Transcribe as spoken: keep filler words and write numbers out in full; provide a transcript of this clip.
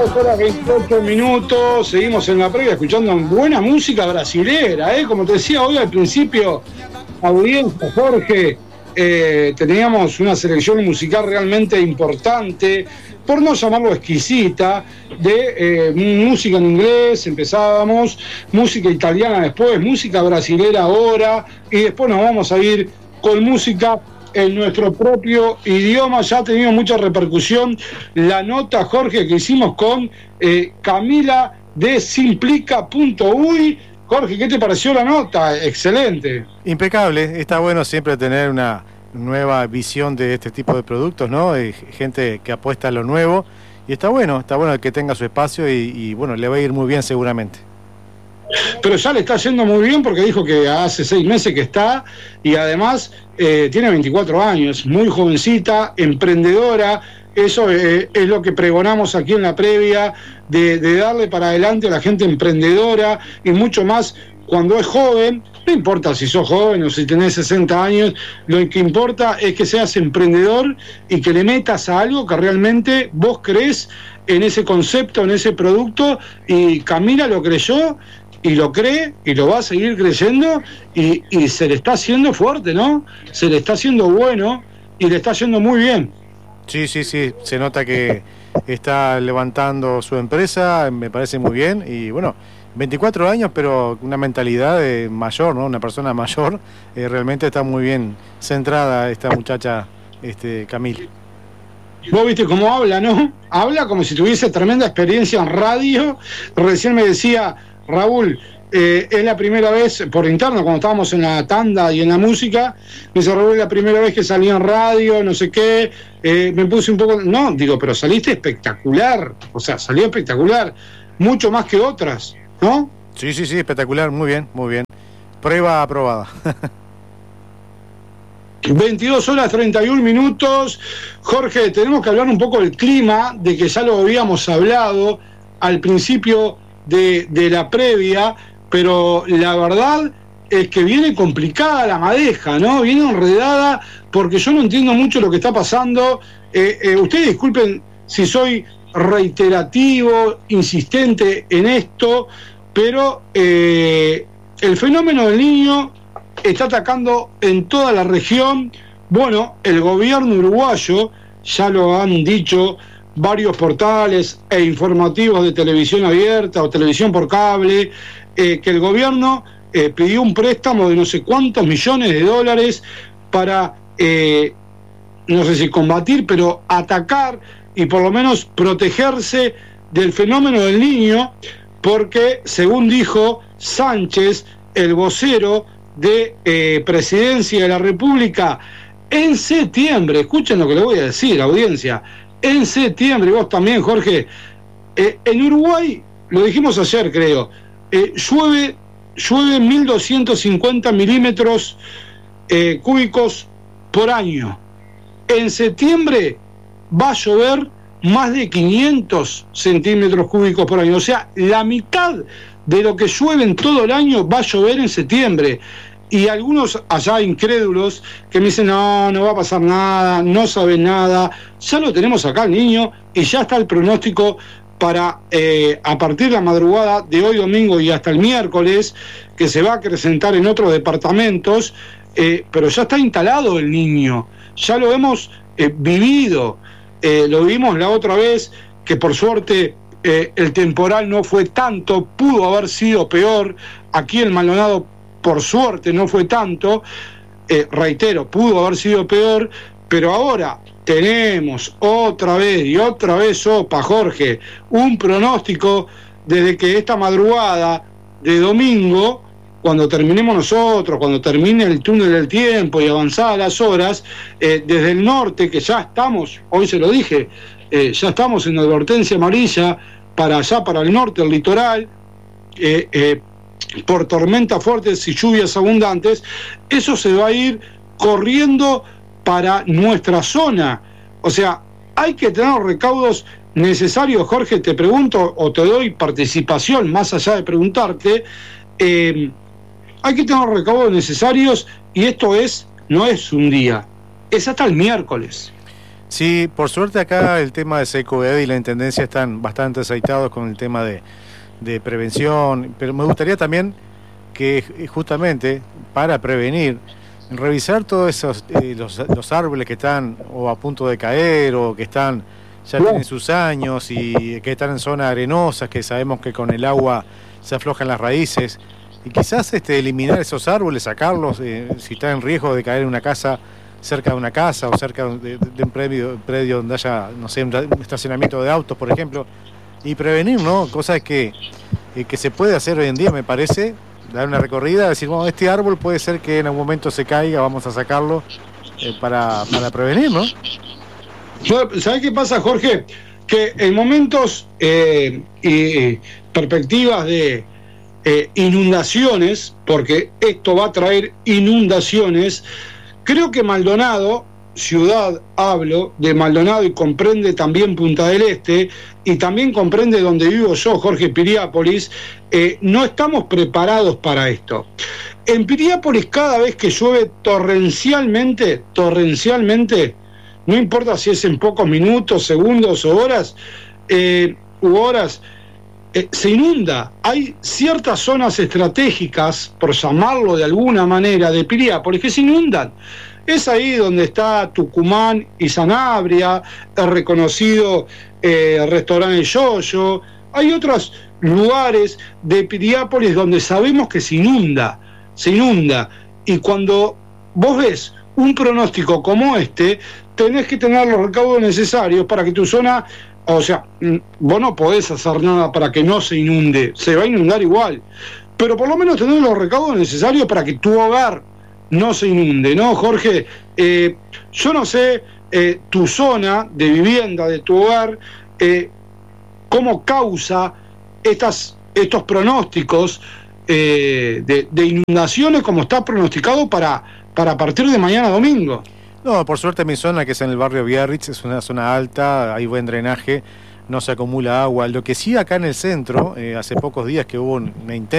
veintidós horas veintiocho minutos, seguimos en la previa escuchando buena música brasilera, ¿eh? Como te decía hoy al principio, audiencia, Jorge, eh, teníamos una selección musical realmente importante, por no llamarlo exquisita, de eh, música en inglés, empezábamos, música italiana después, música brasilera ahora, y después nos vamos a ir con música en nuestro propio idioma. Ya ha tenido mucha repercusión la nota, Jorge, que hicimos con eh, Camila de Simplica punto uy. Jorge, ¿qué te pareció la nota? Excelente. Impecable, está bueno siempre tener una nueva visión de este tipo de productos, ¿no? Hay gente que apuesta a lo nuevo y está bueno, está bueno que tenga su espacio y, y bueno, le va a ir muy bien seguramente. Pero ya le está yendo muy bien porque dijo que hace seis meses que está y además eh, tiene veinticuatro años, muy jovencita, emprendedora. Eso eh, es lo que pregonamos aquí en la previa, de, de darle para adelante a la gente emprendedora y mucho más cuando es joven. No importa si sos joven o si tenés sesenta años, lo que importa es que seas emprendedor y que le metas a algo que realmente vos creés en ese concepto, en ese producto, y Camila lo creyó y lo cree y lo va a seguir creyendo y, y se le está haciendo fuerte, ¿no? Se le está haciendo bueno y le está haciendo muy bien. Sí, sí, sí, se nota que está levantando su empresa, me parece muy bien y bueno, veinticuatro años, pero una mentalidad de mayor, ¿no? Una persona mayor, eh, realmente está muy bien centrada esta muchacha, este, Camila. Vos viste cómo habla, ¿no? Habla como si tuviese tremenda experiencia en radio. Recién me decía Raúl, eh, es la primera vez, por interno, cuando estábamos en la tanda y en la música, me dice Raúl, es la primera vez que salí en radio, no sé qué, eh, me puse un poco, no, digo, pero saliste espectacular, o sea, salió espectacular, mucho más que otras, ¿no? Sí, sí, sí, espectacular, muy bien, muy bien. Prueba aprobada. veintidós horas treinta y un minutos. Jorge, tenemos que hablar un poco del clima, de que ya lo habíamos hablado al principio de, de la previa, pero la verdad es que viene complicada la madeja, ¿no? Viene enredada porque yo no entiendo mucho lo que está pasando. Eh, eh, ustedes disculpen si soy reiterativo, insistente en esto, pero eh, el fenómeno del Niño está atacando en toda la región. Bueno, el gobierno uruguayo, ya lo han dicho varios portales e informativos de televisión abierta o televisión por cable, eh, que el gobierno eh, pidió un préstamo de no sé cuántos millones de dólares para, eh, no sé si combatir, pero atacar y por lo menos protegerse del fenómeno del Niño, porque según dijo Sánchez, el vocero de eh, Presidencia de la República, en septiembre, escuchen lo que le voy a decir, audiencia, en septiembre, y vos también, Jorge, eh, en Uruguay, lo dijimos ayer, creo, eh, llueve, llueve mil doscientos cincuenta milímetros eh, cúbicos por año. En septiembre va a llover más de quinientos centímetros cúbicos por año, o sea, la mitad de lo que llueve en todo el año va a llover en septiembre. Y algunos allá incrédulos que me dicen, no, no va a pasar nada, no saben nada, ya lo tenemos acá el Niño y ya está el pronóstico para eh, a partir de la madrugada de hoy domingo y hasta el miércoles, que se va a acrecentar en otros departamentos, eh, pero ya está instalado el Niño, ya lo hemos eh, vivido, eh, lo vimos la otra vez, que por suerte eh, el temporal no fue tanto, pudo haber sido peor, aquí el Maldonado por suerte no fue tanto, eh, reitero, pudo haber sido peor, pero ahora tenemos otra vez y otra vez sopa, Jorge, un pronóstico desde que esta madrugada de domingo, cuando terminemos nosotros, cuando termine el túnel del tiempo y avanzadas las horas, eh, desde el norte, que ya estamos, hoy se lo dije, eh, ya estamos en advertencia amarilla para allá, para el norte, el litoral, eh, eh, por tormentas fuertes y lluvias abundantes, eso se va a ir corriendo para nuestra zona. O sea, hay que tener los recaudos necesarios, Jorge, te pregunto, o te doy participación, más allá de preguntarte, eh, hay que tener los recaudos necesarios, y esto es, no es un día, es hasta el miércoles. Sí, por suerte acá el tema de Secoed y la Intendencia están bastante aceitados con el tema de, de prevención, pero me gustaría también que justamente para prevenir, revisar todos esos eh, los, los árboles que están o a punto de caer o que están ya tienen sus años y que están en zonas arenosas, que sabemos que con el agua se aflojan las raíces, y quizás este, eliminar esos árboles, sacarlos, eh, si está en riesgo de caer en una casa, cerca de una casa o cerca de, de un predio, predio donde haya, no sé, un estacionamiento de autos, por ejemplo, y prevenir, ¿no? Cosas que, eh, que se puede hacer hoy en día, me parece, dar una recorrida, decir, bueno, este árbol puede ser que en algún momento se caiga, vamos a sacarlo eh, para, para prevenir, ¿no? ¿Sabés qué pasa, Jorge? Que en momentos eh, y perspectivas de eh, inundaciones, porque esto va a traer inundaciones, creo que Maldonado, ciudad, hablo de Maldonado y comprende también Punta del Este y también comprende donde vivo yo, Jorge, Piriápolis, eh, no estamos preparados para esto. En Piriápolis cada vez que llueve torrencialmente, torrencialmente, no importa si es en pocos minutos, segundos o horas, eh, u horas, eh, se inunda. Hay ciertas zonas estratégicas, por llamarlo de alguna manera, de Piriápolis, que se inundan. Es ahí donde está Tucumán y Sanabria, el reconocido eh, restaurante Yoyo. Hay otros lugares de Piriápolis donde sabemos que se inunda, se inunda. Y cuando vos ves un pronóstico como este, tenés que tener los recaudos necesarios para que tu zona, o sea, vos no podés hacer nada para que no se inunde, se va a inundar igual, pero por lo menos tener los recaudos necesarios para que tu hogar no se inunde, ¿no, Jorge? Eh, yo no sé eh, tu zona de vivienda, de tu hogar, eh, cómo causa estas, estos pronósticos eh, de, de inundaciones, como está pronosticado para, para partir de mañana domingo. No, por suerte mi zona, que es en el barrio Biarritz, es una zona alta, hay buen drenaje, no se acumula agua. Lo que sí acá en el centro, eh, hace pocos días que hubo una intensa